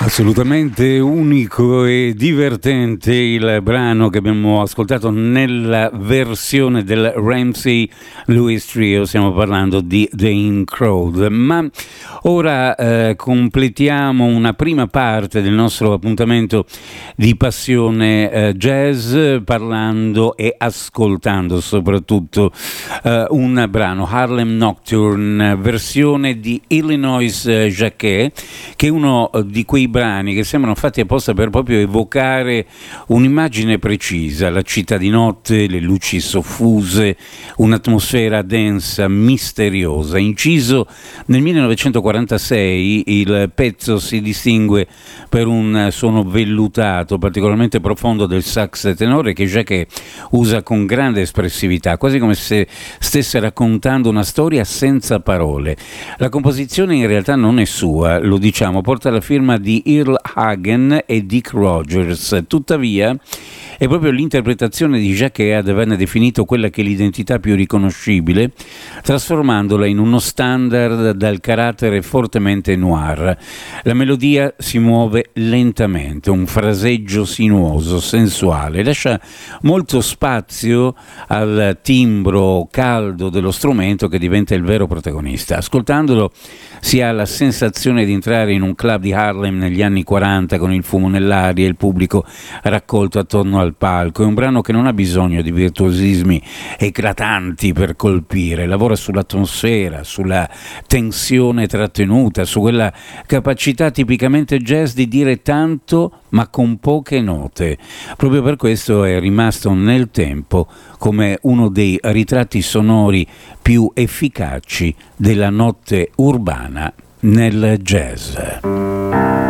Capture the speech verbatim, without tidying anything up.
Assolutamente unico e divertente il brano che abbiamo ascoltato nella versione del Ramsey Lewis Trio. Stiamo parlando di Dane Crowd, ma ora eh, completiamo una prima parte del nostro appuntamento di Passione eh, Jazz parlando e ascoltando soprattutto eh, un brano, Harlem Nocturne, versione di Illinois Jacquet, che è uno di quei brani che sembrano fatti apposta per proprio evocare un'immagine precisa: la città di notte, le luci soffuse, un'atmosfera densa, misteriosa. Inciso nel millenovecentoquarantasei, il pezzo si distingue per un suono vellutato particolarmente profondo del sax tenore che Jacquet usa con grande espressività, quasi come se stesse raccontando una storia senza parole. La composizione in realtà non è sua, lo diciamo, porta la firma di Earl Hagen e Dick Rogers. Tuttavia è proprio l'interpretazione di Jacquet ad averne definito quella che è l'identità più riconoscibile, trasformandola in uno standard dal carattere fortemente noir. La melodia si muove lentamente, un fraseggio sinuoso, sensuale, lascia molto spazio al timbro caldo dello strumento che diventa il vero protagonista. Ascoltandolo si ha la sensazione di entrare in un club di Harlem negli anni quaranta, con il fumo nell'aria e il pubblico raccolto attorno al palco. È un brano che non ha bisogno di virtuosismi eclatanti per colpire, lavora sull'atmosfera, sulla tensione trattenuta, su quella capacità tipicamente jazz di dire tanto ma con poche note. Proprio per questo è rimasto nel tempo come uno dei ritratti sonori più efficaci della notte urbana nel jazz.